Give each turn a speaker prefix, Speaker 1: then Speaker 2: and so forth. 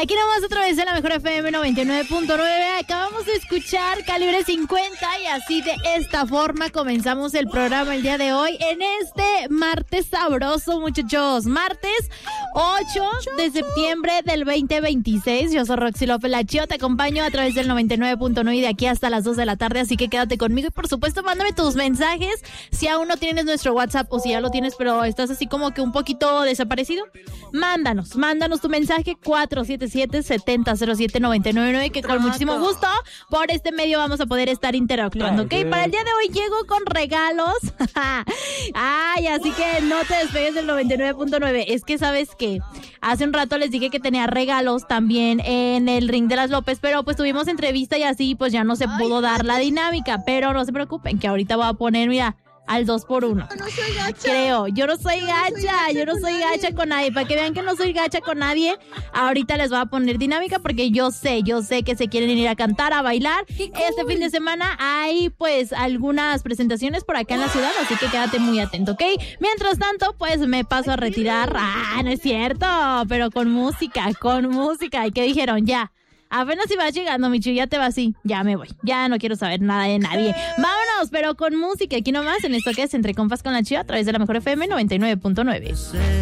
Speaker 1: Aquí nomás otra vez en la mejor FM 99.9. Acabamos de escuchar Calibre 50 y así de esta forma comenzamos el programa el día de hoy en este martes sabroso, muchachos. Martes 8 de septiembre del 2026. Yo soy Roxy López La Chio, te acompaño a través del 99.9 y de aquí hasta las 2 de la tarde, así que quédate conmigo y por supuesto mándame tus mensajes si aún no tienes nuestro WhatsApp o si ya lo tienes pero estás así como que un poquito desaparecido. Mándanos tu mensaje 477-7007-999 que con muchísimo gusto por este medio vamos a poder estar interactuando, ¿ok? Para el día de hoy llego con regalos. Ay, así que no te despegues del 99.9. Es que sabes que hace un rato les dije que tenía regalos también en el Ring de las López, pero pues tuvimos entrevista y así pues ya no se pudo dar la dinámica, pero no se preocupen que ahorita voy a poner, mira, al 2x1.
Speaker 2: No soy gacha.
Speaker 1: Creo, yo no soy gacha con nadie. Para que vean que no soy gacha con nadie, ahorita les voy a poner dinámica porque yo sé que se quieren ir a cantar, a bailar. Cool. Este fin de semana hay pues algunas presentaciones por acá en la ciudad, así que quédate muy atento, ¿ok? Mientras tanto, pues me paso a retirar. Ah, no es cierto, pero con música. ¿Y qué dijeron? Ya. Apenas si vas llegando, Michu, ya te vas así. Ya me voy. Ya no quiero saber nada de nadie. Vámonos, pero con música. Aquí nomás en esto que es Entre Compas con La Chio a través de la mejor FM 99.9.